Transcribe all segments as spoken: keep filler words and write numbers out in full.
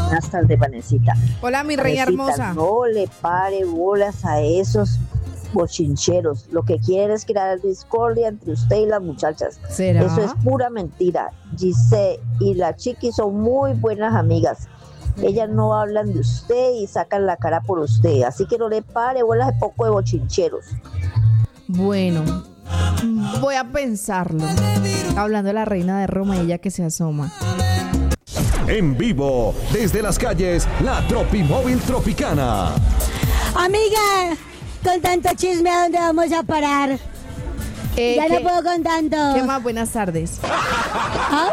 Buenas tardes, Vanesita. Hola, mi reina Vanesita, hermosa. no le pare bolas a esos bochincheros. Lo que quieren es crear discordia entre usted y las muchachas. ¿Será? Eso es pura mentira. Giselle y la Chiqui son muy buenas amigas. Ellas no hablan de usted y sacan la cara por usted. Así que no le pare bolas a poco de bochincheros. Bueno, voy a pensarlo. Hablando de la reina de Roma, ella que se asoma. En vivo, desde las calles, la Tropimóvil Tropicana. Amiga, con tanto chisme, ¿a dónde vamos a parar? Eh, ya ¿qué, no puedo con tanto. ¿Qué más? Buenas tardes. ¿Ah?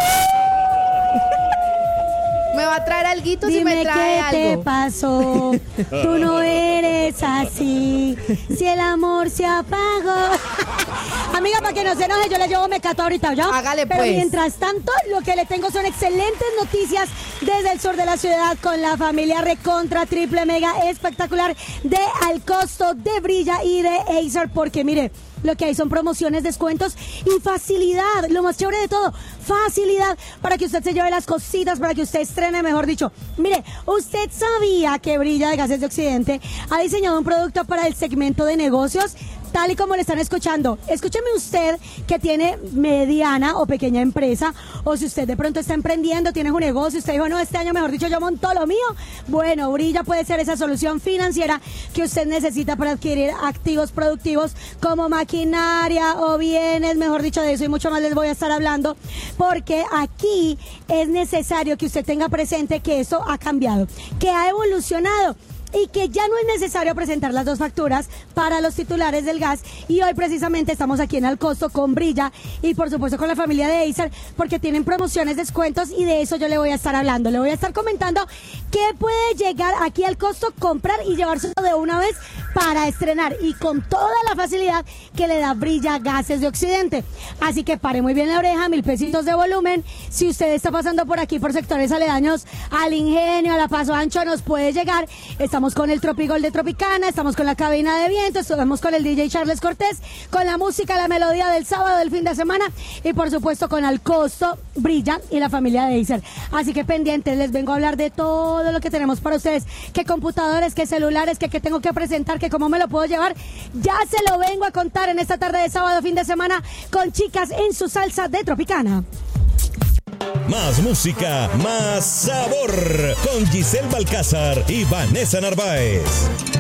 ¿Me va a traer alguito si Dime me trae qué algo? te pasó. Tú no eres así. Si el amor se apagó. Amiga, para que no se enoje, yo le llevo mecato ahorita, ¿ya? Hágale, Pero pues. mientras tanto, lo que le tengo son excelentes noticias desde el sur de la ciudad con la familia recontra triple mega espectacular de Al Costo, de Brilla y de Acer, porque mire, lo que hay son promociones, descuentos y facilidad. Lo más chévere de todo, facilidad para que usted se lleve las cositas, para que usted estrene, mejor dicho. Mire, ¿usted sabía que Brilla de Gases de Occidente ha diseñado un producto para el segmento de negocios? Tal y como le están escuchando. Escúcheme usted que tiene mediana o pequeña empresa, o si usted de pronto está emprendiendo, tiene un negocio, usted dijo, no, este año mejor dicho yo monto lo mío. Bueno, Brilla puede ser esa solución financiera que usted necesita para adquirir activos productivos como maquinaria o bienes, mejor dicho, de eso y mucho más les voy a estar hablando, porque aquí es necesario que usted tenga presente que esto ha cambiado, que ha evolucionado y que ya no es necesario presentar las dos facturas para los titulares del gas. Y hoy precisamente estamos aquí en Al Costo con Brilla y por supuesto con la familia de Acer, porque tienen promociones, descuentos, y de eso yo le voy a estar hablando. Le voy a estar comentando qué puede llegar aquí al Costo, comprar y llevárselo de una vez para estrenar, y con toda la facilidad que le da Brilla Gases de Occidente. Así que pare muy bien la oreja, mil pesitos de volumen. Si usted está pasando por aquí por sectores aledaños al Ingenio, a la Paso Ancho, nos puede llegar. Estamos con el Tropigol de Tropicana, estamos con la cabina de viento, estamos con el D J Charles Cortés, con la música, la melodía del sábado, del fin de semana, y por supuesto con Al Costo, Brilla y la familia de Acer. Así que pendientes, les vengo a hablar de todo lo que tenemos para ustedes, qué computadores, qué celulares, qué, qué tengo que presentar, que cómo me lo puedo llevar. Ya se lo vengo a contar en esta tarde de sábado, fin de semana, con Chicas en su Salsa de Tropicana. Más música, más sabor, con Giselle Balcázar y Vanessa Narváez.